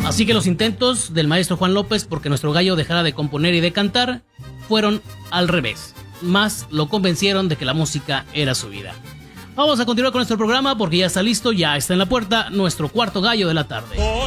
Así que los intentos del maestro Juan López porque nuestro gallo dejara de componer y de cantar fueron al revés. Más lo convencieron de que la música era su vida. Vamos a continuar con nuestro programa porque ya está listo, ya está en la puerta nuestro cuarto gallo de la tarde.